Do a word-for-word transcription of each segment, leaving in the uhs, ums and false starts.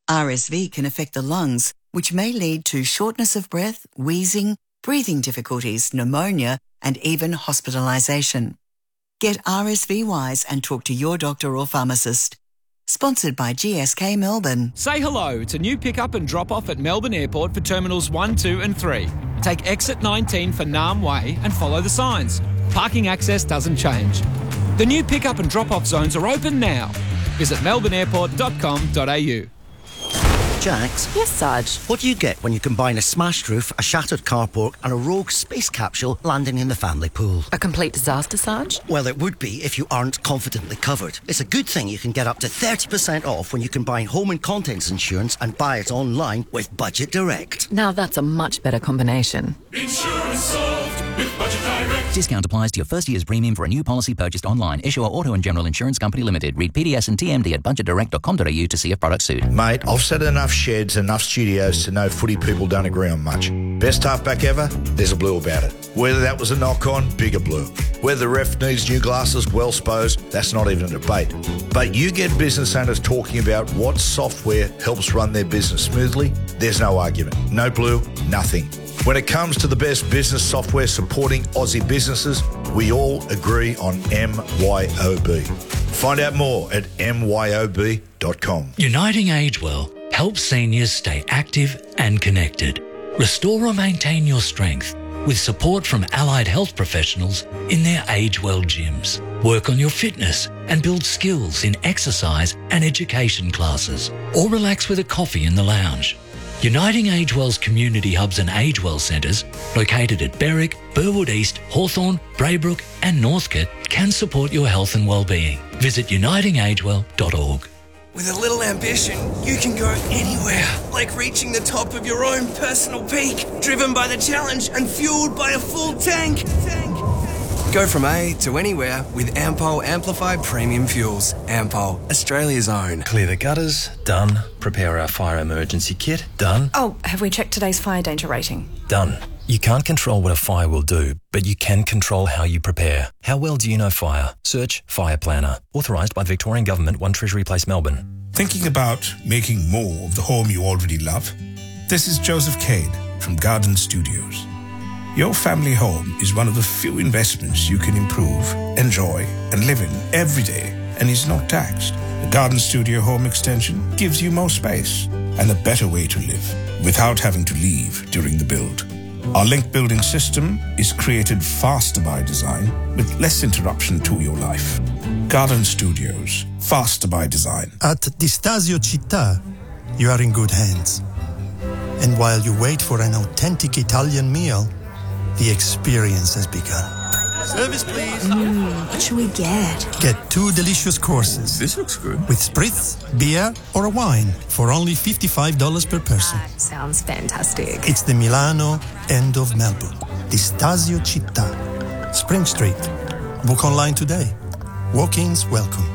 R S V can affect the lungs, which may lead to shortness of breath, wheezing, breathing difficulties, pneumonia, and even hospitalisation. Get R S V wise and talk to your doctor or pharmacist. Sponsored by G S K Melbourne. Say hello to new pick-up and drop-off at Melbourne Airport for Terminals one, two and three. Take exit nineteen for Nam Way and follow the signs. Parking access doesn't change. The new pick-up and drop-off zones are open now. Visit melbourne airport dot com dot a u. Jax? Yes, Sarge? What do you get when you combine a smashed roof, a shattered carport and a rogue space capsule landing in the family pool? A complete disaster, Sarge? Well, it would be if you aren't confidently covered. It's a good thing you can get up to thirty percent off when you combine home and contents insurance and buy it online with Budget Direct. Now that's a much better combination. Insurance solved with Budget Direct. Discount applies to your first year's premium for a new policy purchased online. Issuer Auto and General Insurance Company Limited. Read P D S and T M D at budget direct dot com dot a u to see if products suit. Mate, I've set enough sheds, enough studios to know footy people don't agree on much. Best halfback ever? There's a blue about it. Whether that was a knock-on, bigger blue. Whether the ref needs new glasses, well supposed, that's not even a debate. But you get business owners talking about what software helps run their business smoothly, there's no argument. No blue, nothing. When it comes to the best business software supporting Aussie businesses, we all agree on M Y O B. Find out more at m y o b dot com. Uniting Agewell helps seniors stay active and connected. Restore or maintain your strength with support from allied health professionals in their Agewell gyms. Work on your fitness and build skills in exercise and education classes, or relax with a coffee in the lounge. Uniting Agewell's community hubs and Agewell centres, located at Berwick, Burwood East, Hawthorn, Braybrook and Northcote, can support your health and well-being. Visit uniting agewell dot org. With a little ambition, you can go anywhere, like reaching the top of your own personal peak, driven by the challenge and fueled by a full tank. tank. Go from A to anywhere with Ampol Amplified Premium Fuels. Ampol, Australia's own. Clear the gutters, done. Prepare our fire emergency kit, done. Oh, have we checked today's fire danger rating? Done. You can't control what a fire will do, but you can control how you prepare. How well do you know fire? Search Fire Planner. Authorised by the Victorian Government, one Treasury Place, Melbourne. Thinking about making more of the home you already love? This is Joseph Cade from Garden Studios. Your family home is one of the few investments you can improve, enjoy and live in every day and is not taxed. The Garden Studio Home Extension gives you more space and a better way to live without having to leave during the build. Our link building system is created faster by design with less interruption to your life. Garden Studios, faster by design. At Di Stasio Città, you are in good hands. And while you wait for an authentic Italian meal, the experience has begun. Service, please. Mm, what should we get? Get two delicious courses. This looks good. With spritz, beer, or a wine for only fifty-five dollars per person. That sounds fantastic. It's the Milano end of Melbourne. Di Stasio Città. Spring Street. Book online today. Walk-ins welcome.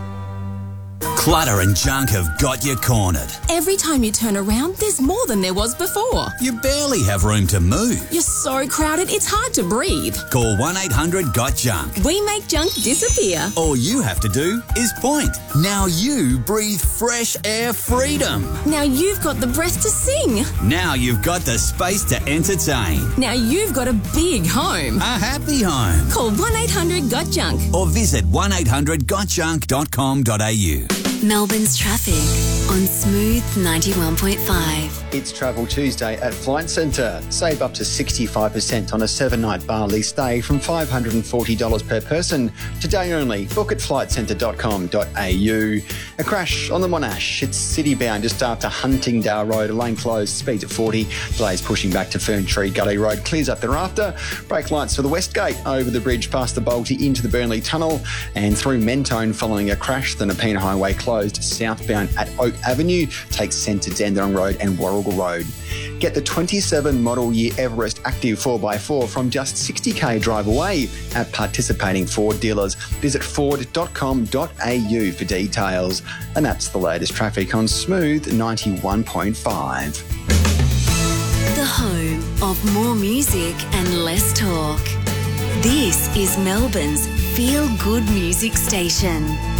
Clutter and junk have got you cornered. Every time you turn around, there's more than there was before. You barely have room to move. You're so crowded, it's hard to breathe. Call one eight hundred got junk. We make junk disappear. All you have to do is point. Now you breathe fresh air freedom. Now you've got the breath to sing. Now you've got the space to entertain. Now you've got a big home. A happy home. Call one eight hundred got junk. Or visit one eight hundred got junk dot com dot a u. Melbourne's traffic on Smooth ninety-one point five. It's Travel Tuesday at Flight Centre. Save up to sixty-five percent on a seven-night Bali stay from five hundred forty dollars per person. Today only. Book at flight centre dot com dot a u. A crash on the Monash. It's city-bound just after Huntingdale Road. A lane closed, speeds at forty. Delays pushing back to Fern Tree Gully Road. Clears up thereafter. Brake lights for the West Gate over the bridge past the Balti into the Burnley Tunnel and through Mentone following a crash. The Nepean Highway closed southbound at Oak Avenue. Takes centre Dandenong Road and Warrigal Road. Get the twenty-seven model year Everest Active four by four from just sixty k drive away at participating Ford dealers. Visit ford dot com dot a u for details. And that's the latest traffic on Smooth ninety-one point five. The home of more music and less talk. This is Melbourne's feel-good music station.